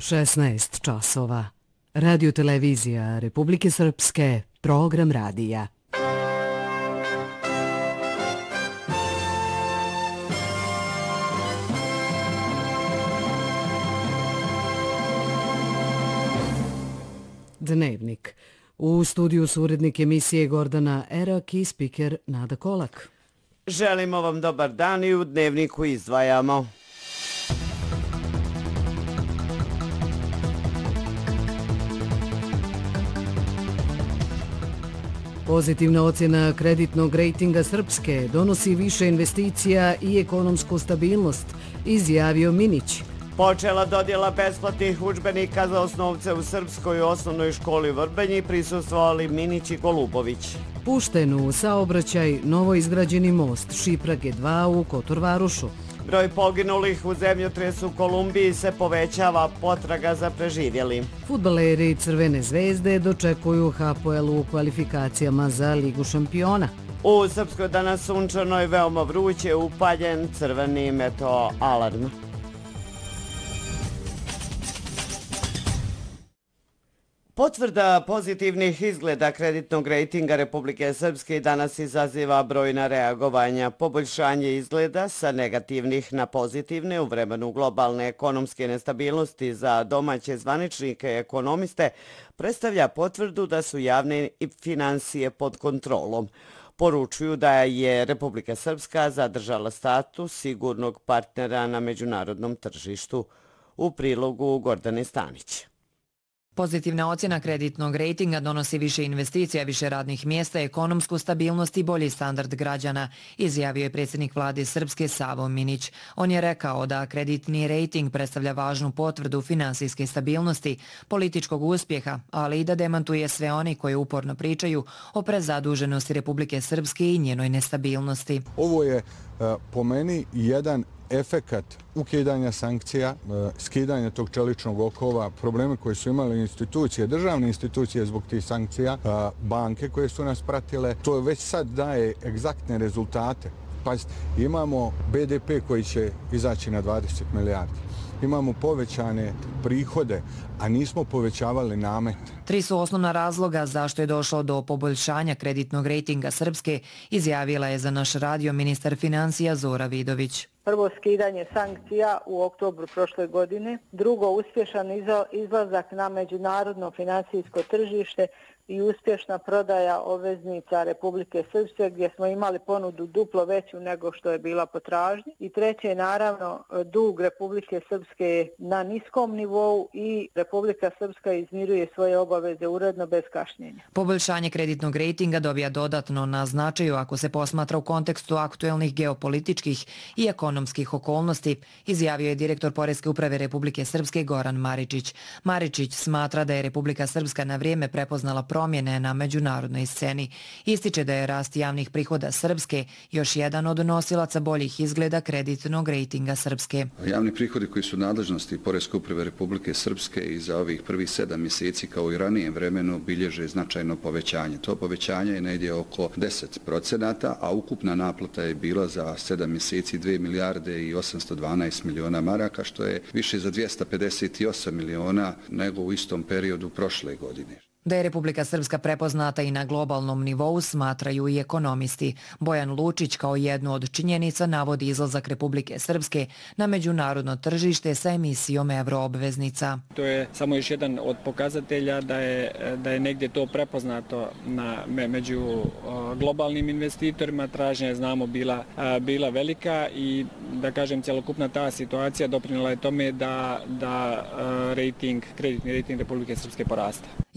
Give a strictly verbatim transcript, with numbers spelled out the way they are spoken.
šesnaest časova. Radio-televizija Republike Srpske, program radija. Dnevnik. U studiju su urednik emisije Gordana Erak i spiker Nada Kolak. Želimo vam dobar dan i u Dnevniku izdvajamo. Pozitivna ocjena kreditnog rejtinga Srpske donosi više investicija i ekonomsku stabilnost, izjavio Minić. Počela dodjela besplatnih udžbenika za osnovce u Srpskoj osnovnoj školi Vrbenji, prisustvovali Minić i Golubović. Pušten u saobraćaj novoizgrađeni most Šiprage dva u Kotorvarušu. Broj poginulih u zemljotresu u Kolumbiji se povećava, potraga za preživjeli. Fudbaleri Crvene zvezde dočekuju H P L u kvalifikacijama za Ligu šampiona. U Srpskoj danas sunčano i veoma vruće, upaljen crveni meteo alarm. Potvrda pozitivnih izgleda kreditnog rejtinga Republike Srpske danas izaziva brojna reagovanja. Poboljšanje izgleda sa negativnih na pozitivne u vremenu globalne ekonomske nestabilnosti za domaće zvaničnike i ekonomiste predstavlja potvrdu da su javne financije pod kontrolom. Poručuju da je Republika Srpska zadržala status sigurnog partnera na međunarodnom tržištu. U prilogu Gordane Stanić. Pozitivna ocjena kreditnog rejtinga donosi više investicija, više radnih mjesta, ekonomsku stabilnost i bolji standard građana, izjavio je predsjednik vlade Srpske Savo Minić. On je rekao da kreditni rejting predstavlja važnu potvrdu finansijske stabilnosti, političkog uspjeha, ali i da demantuje sve oni koji uporno pričaju o prezaduženosti Republike Srpske i njenoj nestabilnosti. Ovo je po meni jedan efekat ukidanja sankcija, skidanja tog čeličnog okova, probleme koje su imali institucije, državne institucije zbog tih sankcija, banke koje su nas pratile, to već sad daje egzaktne rezultate. Pazite, imamo B D P koji će izaći na dvadeset milijardi. Imamo povećane prihode, a nismo povećavali namet. Tri su osnovna razloga zašto je došlo do poboljšanja kreditnog rejtinga Srpske, izjavila je za naš radio ministar financija Zora Vidović. Prvo, skidanje sankcija u oktobru prošle godine. Drugo, uspješan izlazak na međunarodno financijsko tržište i uspješna prodaja obveznica Republike Srpske gdje smo imali ponudu duplo veću nego što je bila potražnja. I treće, naravno, dug Republike Srpske na niskom nivou i Republika Srpska izmiruje svoje obaveze uredno bez kašnjenja. Poboljšanje kreditnog rejtinga dobija dodatno na značaju ako se posmatra u kontekstu aktuelnih geopolitičkih i ekonomskih okolnosti, izjavio je direktor Poreske uprave Republike Srpske Goran Maričić. Maričić smatra da je Republika Srpska na vrijeme prepoznala promjene na međunarodnoj sceni. Ističe da je rast javnih prihoda Srpske još jedan od nosilaca boljih izgleda kreditnog rejtinga Srpske. Javni prihodi koji su nadležnosti Poreske uprave Republike Srpske i za ovih prvih sedam mjeseci kao i ranijem vremenu bilježe značajno povećanje. To povećanje je negdje oko deset procenata, a ukupna naplata je bila za sedam mjeseci dvije milijarde i osamsto dvanaest miliona maraka, što je više za dvjesto pedeset osam miliona nego u istom periodu prošle godine. Da je Republika Srpska prepoznata i na globalnom nivou smatraju i ekonomisti. Bojan Lučić kao jednu od činjenica navodi izlazak Republike Srpske na međunarodno tržište sa emisijom euroobveznica. To je samo još jedan od pokazatelja da je, da je negdje to prepoznato na, među globalnim investitorima. Tražnja je, znamo, bila, bila velika i da kažem cjelokupna ta situacija doprinijela je tome da, da rating, kreditni rating Republike Srpske porasta.